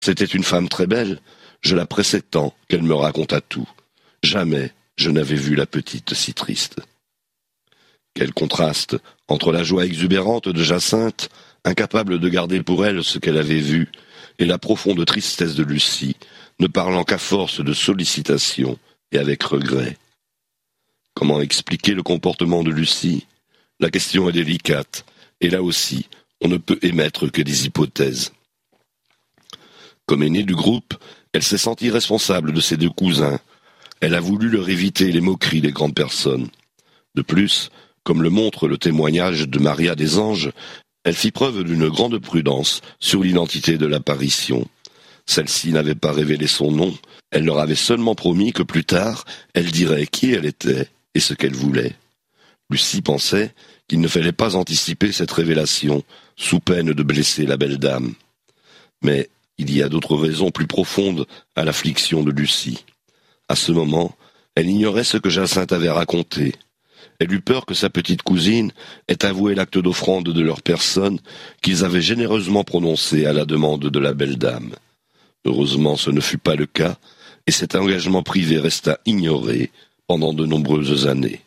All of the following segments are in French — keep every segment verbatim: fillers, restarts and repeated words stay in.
C'était une femme très belle, je la pressais tant qu'elle me raconta tout. Jamais je n'avais vu la petite si triste. Quel contraste entre la joie exubérante de Jacinthe, incapable de garder pour elle ce qu'elle avait vu, et la profonde tristesse de Lucie, ne parlant qu'à force de sollicitations et avec regret. Comment expliquer le comportement de Lucie ? La question est délicate, et là aussi, on ne peut émettre que des hypothèses. Comme aînée du groupe, elle s'est sentie responsable de ses deux cousins. Elle a voulu leur éviter les moqueries des grandes personnes. De plus, comme le montre le témoignage de Maria des Anges, elle fit preuve d'une grande prudence sur l'identité de l'apparition. Celle-ci n'avait pas révélé son nom, elle leur avait seulement promis que plus tard, elle dirait qui elle était et ce qu'elle voulait. Lucie pensait qu'il ne fallait pas anticiper cette révélation, sous peine de blesser la belle dame. Mais il y a d'autres raisons plus profondes à l'affliction de Lucie. À ce moment, elle ignorait ce que Jacinthe avait raconté. Elle eut peur que sa petite cousine ait avoué l'acte d'offrande de leur personne qu'ils avaient généreusement prononcé à la demande de la belle dame. Heureusement, ce ne fut pas le cas, et cet engagement privé resta ignoré pendant de nombreuses années.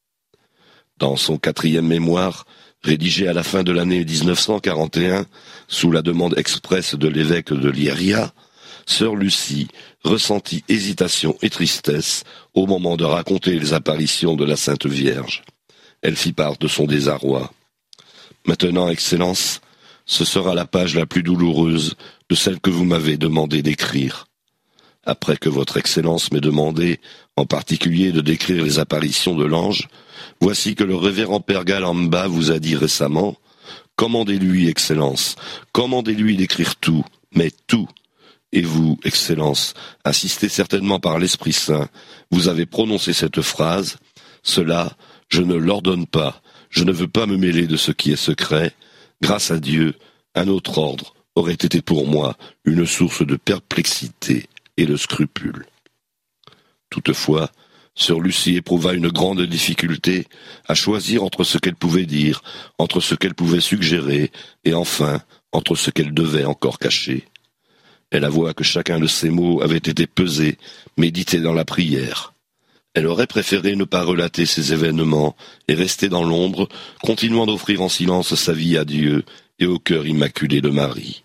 Dans son quatrième mémoire, rédigé à la fin de l'année dix-neuf cent quarante et un, sous la demande expresse de l'évêque de Lieria, sœur Lucie ressentit hésitation et tristesse au moment de raconter les apparitions de la Sainte Vierge. Elle fit part de son désarroi. « Maintenant, Excellence, ce sera la page la plus douloureuse de celle que vous m'avez demandé d'écrire. Après que votre Excellence m'ait demandé, en particulier, de décrire les apparitions de l'ange, voici que le révérend père Galamba vous a dit récemment « Commandez-lui, Excellence, commandez-lui d'écrire tout, mais tout. » Et vous, Excellence, assisté certainement par l'Esprit Saint, vous avez prononcé cette phrase « Cela, je ne l'ordonne pas, je ne veux pas me mêler de ce qui est secret. Grâce à Dieu, un autre ordre aurait été pour moi une source de perplexité et de scrupule. » Toutefois, sœur Lucie éprouva une grande difficulté à choisir entre ce qu'elle pouvait dire, entre ce qu'elle pouvait suggérer, et enfin, entre ce qu'elle devait encore cacher. Elle avoua que chacun de ces mots avait été pesé, médité dans la prière. Elle aurait préféré ne pas relater ces événements et rester dans l'ombre, continuant d'offrir en silence sa vie à Dieu et au cœur immaculé de Marie.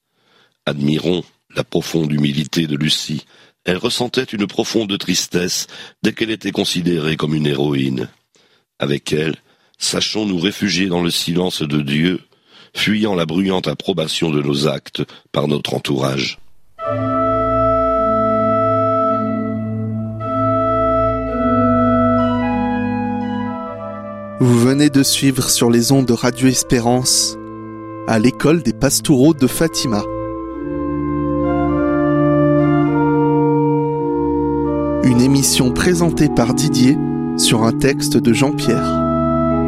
Admirons la profonde humilité de Lucie. Elle ressentait une profonde tristesse dès qu'elle était considérée comme une héroïne. Avec elle, sachons nous réfugier dans le silence de Dieu, fuyant la bruyante approbation de nos actes par notre entourage. Vous venez de suivre sur les ondes de Radio Espérance, à l'école des Pastoureaux de Fatima. Une émission présentée par Didier sur un texte de Jean-Pierre.